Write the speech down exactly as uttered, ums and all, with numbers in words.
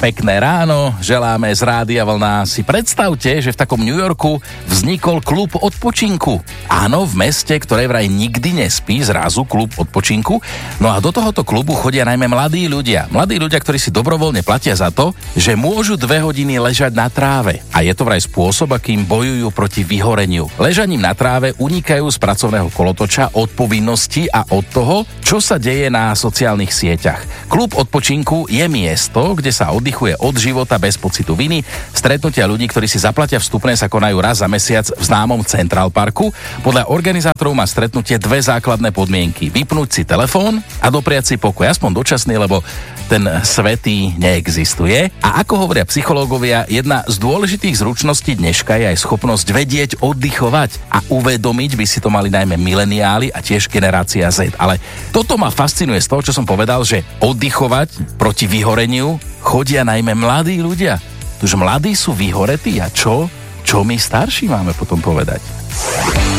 Pekné ráno, želáme z Rádia Vlna. Si predstavte, že v takom New Yorku vznikol klub odpočinku. Áno, v meste, ktoré vraj nikdy nespí, zrazu klub odpočinku. No a do tohoto klubu chodia najmä mladí ľudia. Mladí ľudia, ktorí si dobrovoľne platia za to, že môžu dve hodiny ležať na tráve. A je to vraj spôsob, akým bojujú proti vyhoreniu. Ležaním na tráve unikajú z pracovného kolotoča, od povinností a od toho, čo sa deje na sociálnych sieťach. Klub odpočinku je miesto, kde sa oddychuje od života bez pocitu viny. Stretnutia ľudí, ktorí si zaplatia vstupné, sa konajú raz za mesiac v známom Central Parku. Podľa organizátorov má stretnutie dve základné podmienky. Vypnúť si telefón a dopriať si pokoj, aspoň dočasný, lebo ten svätý neexistuje. A ako hovoria psychológovia, jedna z dôležitých zručností dneška je aj schopnosť vedieť oddychovať. A uvedomiť by si to mali najmä mileniáli a tiež generácia Z. Ale toto ma fascinuje z toho, čo som povedal, že oddychovať proti vyhoreniu chodia najmä mladí ľudia. Už mladí sú vyhoretí a čo? Čo my starší máme potom povedať?